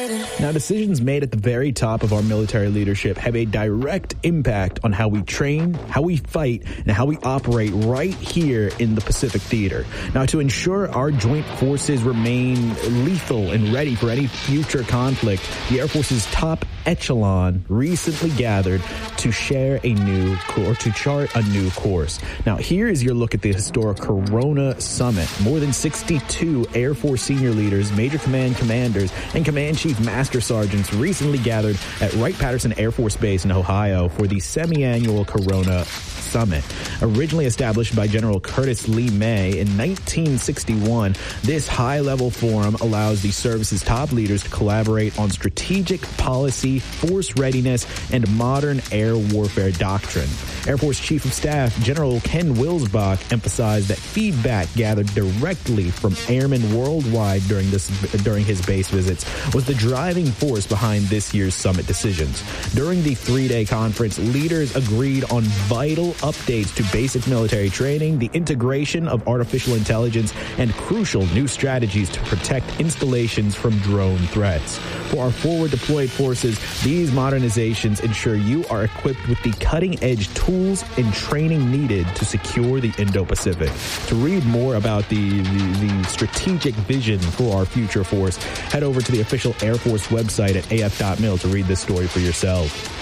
Now, decisions made at the very top of our military leadership have a direct impact on how we train, how we fight, and how we operate right here in the Pacific Theater. Now, to ensure our joint forces remain lethal and ready for any future conflict, the Air Force's top echelon recently gathered to chart a new course. Now, here is your look at the historic Corona Summit. More than 62 Air Force senior leaders, major command commanders, and command chief master sergeants recently gathered at Wright-Patterson Air Force Base in Ohio for the semi-annual Corona Summit. Originally established by General Curtis Lee May in 1961, this high-level forum allows the service's top leaders to collaborate on strategic policy, force readiness, and modern air warfare doctrine. Air Force Chief of Staff General Ken Wilsbach emphasized that feedback gathered directly from airmen worldwide during his base visits was the driving force behind this year's summit decisions. During the three-day conference, leaders agreed on vital updates to basic military training, the integration of artificial intelligence, and crucial new strategies to protect installations from drone threats. For our forward deployed forces, these modernizations ensure you are equipped with the cutting-edge tools and training needed to secure the Indo-Pacific. To read more about the strategic vision for our future force, head over to the official Air Force website at af.mil to read this story for yourself.